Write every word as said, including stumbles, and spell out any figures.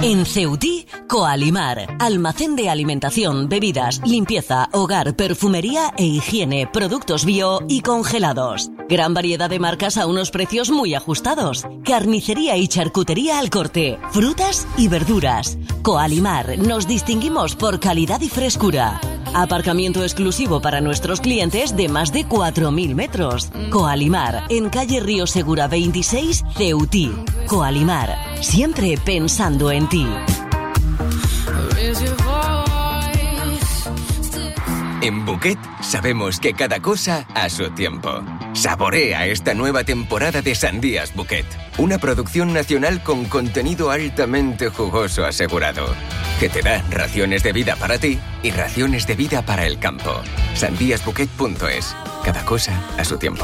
En Ceutí, Coalimar, almacén de alimentación, bebidas, limpieza, hogar, perfumería e higiene, productos bio y congelados. Gran variedad de marcas a unos precios muy ajustados. Carnicería y charcutería al corte, frutas y verduras. Coalimar, nos distinguimos por calidad y frescura. Aparcamiento exclusivo para nuestros clientes de más de cuatro mil metros. Coalimar, en calle Río Segura veintiséis, Ceutí. Coalimar, siempre pensando en ti. En Bouquet sabemos que cada cosa a su tiempo. Saborea esta nueva temporada de Sandías Bouquet, una producción nacional con contenido altamente jugoso asegurado, que te da raciones de vida para ti y raciones de vida para el campo. sandías bouquet punto es. Cada cosa a su tiempo.